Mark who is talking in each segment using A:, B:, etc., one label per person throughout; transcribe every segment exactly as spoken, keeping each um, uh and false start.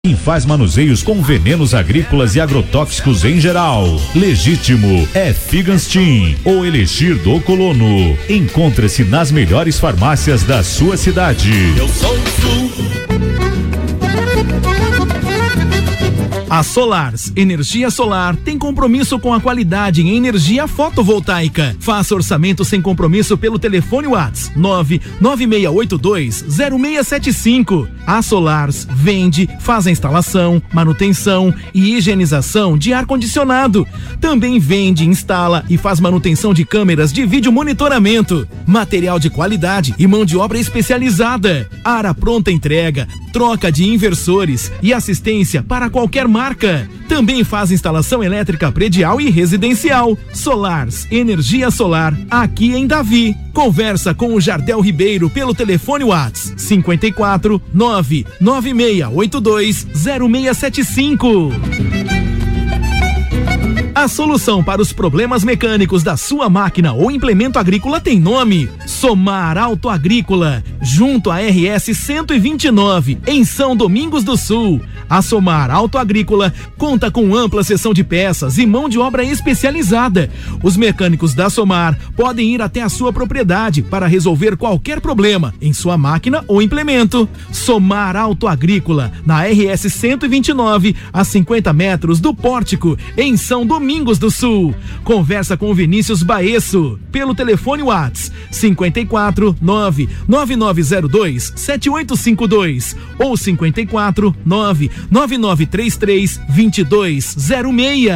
A: E faz manuseios com venenos agrícolas e agrotóxicos em geral. Legítimo é Figanstin, o elixir do colono. Encontra-se nas melhores farmácias da sua cidade.
B: Eu sou o Sul.
C: A Solars Energia Solar tem compromisso com a qualidade em energia fotovoltaica. Faça orçamento sem compromisso pelo telefone WhatsApp nove nove seis oito dois zero seis sete cinco. A Solars vende, faz a instalação, manutenção e higienização de ar-condicionado. Também vende, instala e faz manutenção de câmeras de vídeo monitoramento. Material de qualidade e mão de obra especializada. Ar à pronta entrega, troca de inversores e assistência para qualquer marca. Também faz instalação elétrica predial e residencial. Solars Energia Solar, aqui em Davi. Conversa com o Jardel Ribeiro pelo telefone WhatsApp cinco quatro nove nove seis oito dois zero seis sete cinco. A solução para os problemas mecânicos da sua máquina ou implemento agrícola tem nome: Somar Auto Agrícola, junto à R S cento e vinte e nove, em São Domingos do Sul. A Somar Auto Agrícola conta com ampla seção de peças e mão de obra especializada. Os mecânicos da Somar podem ir até a sua propriedade para resolver qualquer problema em sua máquina ou implemento. Somar Auto Agrícola, na R S cento e vinte e nove, a cinquenta metros do Pórtico, em São Domingos do Sul. Conversa com o Vinícius Baesso pelo telefone WhatsApp cinco quatro nove nove nove zero dois sete oito cinco dois ou cinco quatro nove nove nove três três dois dois zero seis.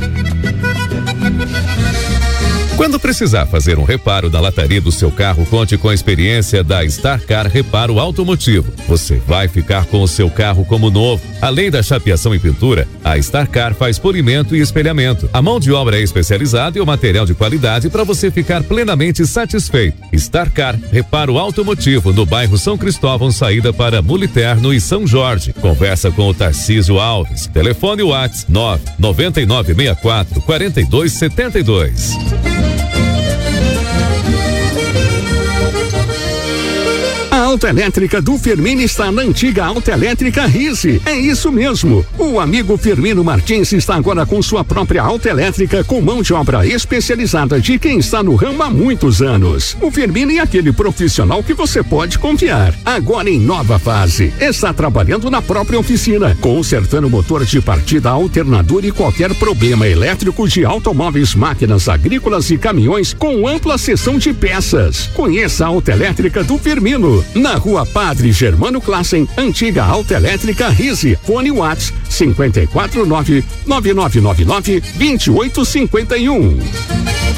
D: Quando precisar fazer um reparo da lataria do seu carro, conte com a experiência da Starcar Reparo Automotivo. Você vai ficar com o seu carro como novo. Além da chapeação e pintura, a Starcar faz polimento e espelhamento. A mão de obra é especializada e o material de qualidade para você ficar plenamente satisfeito. Starcar Reparo Automotivo, no bairro São Cristóvão, saída para Muliterno e São Jorge. Conversa com o Tarcísio Alves. Telefone WhatsApp nove nove nove seis quatro quatro dois sete dois.
E: A autoelétrica do Firmino está na antiga autoelétrica Rise. É isso mesmo. O amigo Firmino Martins está agora com sua própria autoelétrica com mão de obra especializada de quem está no ramo há muitos anos. O Firmino é aquele profissional que você pode confiar. Agora em nova fase. Está trabalhando na própria oficina, consertando motor de partida, alternador e qualquer problema elétrico de automóveis, máquinas agrícolas e caminhões com ampla seção de peças. Conheça a autoelétrica do Firmino. Na rua Padre Germano Classen, antiga autoelétrica Rise. Fone WhatsApp cinco quatro nove nove nove nove nove dois oito cinco um.